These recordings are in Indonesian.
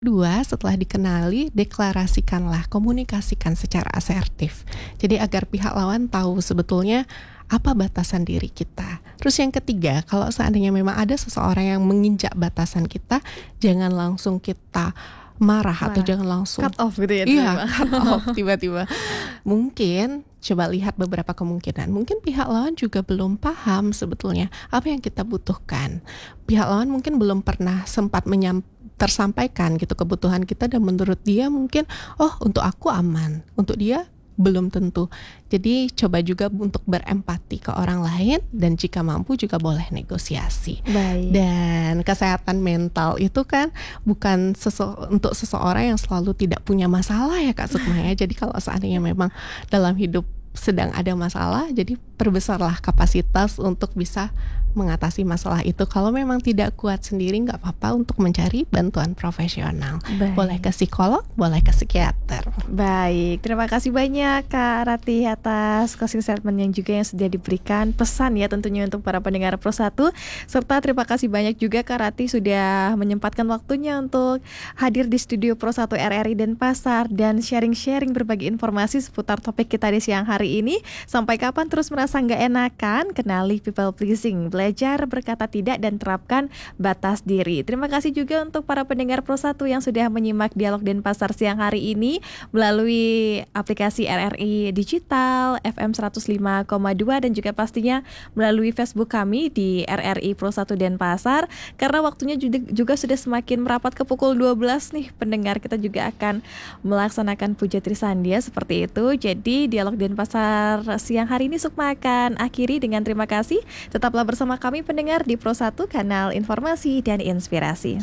Dua, setelah dikenali, deklarasikanlah, komunikasikan secara asertif. Jadi agar pihak lawan tahu sebetulnya apa batasan diri kita. Terus yang ketiga, kalau seandainya memang ada seseorang yang menginjak batasan kita, jangan langsung kita marah atau jangan langsung cut off gitu ya. Iya, cut off tiba-tiba. Mungkin coba lihat beberapa kemungkinan. Mungkin pihak lawan juga belum paham sebetulnya apa yang kita butuhkan. Pihak lawan mungkin belum pernah sempat tersampaikan gitu kebutuhan kita, dan menurut dia mungkin untuk aku aman, untuk dia belum tentu. Jadi coba juga untuk berempati ke orang lain, dan jika mampu juga boleh negosiasi. Baik. Dan kesehatan mental itu kan bukan untuk seseorang yang selalu tidak punya masalah ya Kak Sukma ya. Jadi kalau seandainya memang dalam hidup sedang ada masalah, jadi perbesarlah kapasitas untuk bisa mengatasi masalah itu. Kalau memang tidak kuat sendiri, nggak apa-apa untuk mencari bantuan profesional. Baik. Boleh ke psikolog, boleh ke psikiater. Baik, terima kasih banyak Kak Rati atas closing statement yang sudah diberikan, pesan ya tentunya untuk para pendengar Pro 1, serta terima kasih banyak juga Kak Rati sudah menyempatkan waktunya untuk hadir di studio Pro 1 RRI Denpasar dan sharing-sharing berbagi informasi seputar topik kita di siang hari ini. Sampai kapan terus merasa nggak enakan? Kenali people pleasing, belajar berkata tidak dan terapkan batas diri. Terima kasih juga untuk para pendengar Pro 1 yang sudah menyimak Dialog Denpasar siang hari ini melalui aplikasi RRI Digital, FM 105,2 dan juga pastinya melalui Facebook kami di RRI Pro 1 Denpasar. Karena waktunya juga sudah semakin merapat ke pukul 12 nih, pendengar kita juga akan melaksanakan puja trisandia seperti itu. Jadi Dialog Denpasar siang hari ini Sukma akan akhiri dengan terima kasih. Tetaplah bersama kami pendengar di Pro 1, kanal informasi dan inspirasi.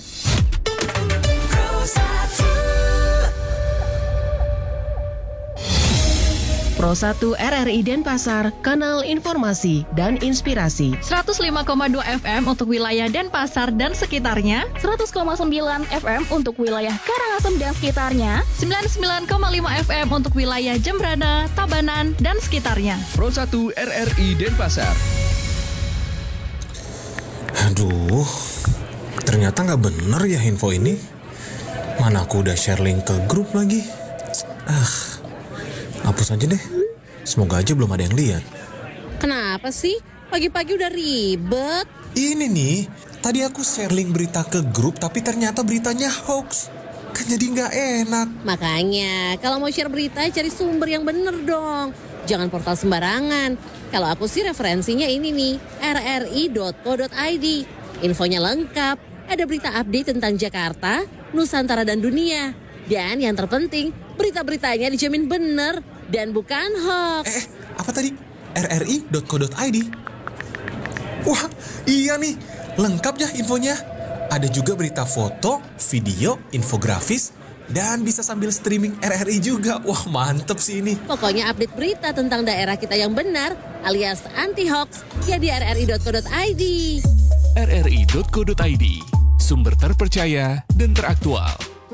Pro 1 RRI Denpasar, kanal informasi dan inspirasi. 105,2 FM untuk wilayah Denpasar dan sekitarnya, 100,9 FM untuk wilayah Karangasem dan sekitarnya, 99,5 FM untuk wilayah Jembrana, Tabanan, dan sekitarnya. Pro 1 RRI Denpasar. Aduh, ternyata nggak bener ya info ini. Mana aku udah share link ke grup lagi. Hapus aja deh. Semoga aja belum ada yang lihat. Kenapa sih? Pagi-pagi udah ribet. Ini nih, tadi aku share link berita ke grup, tapi ternyata beritanya hoax. Kan jadi nggak enak. Makanya, kalau mau share berita, cari sumber yang bener dong. Jangan portal sembarangan. Kalau aku sih referensinya ini nih, rri.co.id. Infonya lengkap, ada berita update tentang Jakarta, Nusantara, dan dunia. Dan yang terpenting, berita-beritanya dijamin bener dan bukan hoax. Apa tadi? rri.co.id? Wah, iya nih, lengkap ya infonya. Ada juga berita foto, video, infografis, dan bisa sambil streaming RRI juga. Wah, mantep sih ini. Pokoknya update berita tentang daerah kita yang benar, alias anti-hoax, ya di rri.co.id. rri.co.id, sumber terpercaya dan teraktual.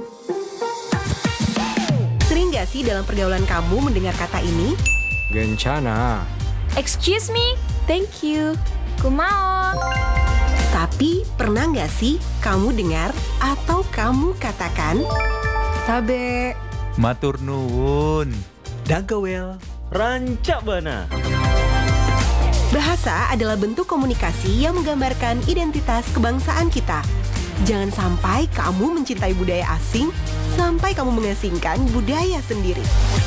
Sering gak sih dalam pergaulan kamu mendengar kata ini? Gencana. excuse me, thank you, kumaon. Tapi pernah gak sih kamu dengar atau kamu katakan Tabe. Matur nuwun. Dagawel. Rancak bana. bahasa adalah bentuk komunikasi yang menggambarkan identitas kebangsaan kita. Jangan sampai kamu mencintai budaya asing sampai kamu mengasingkan budaya sendiri.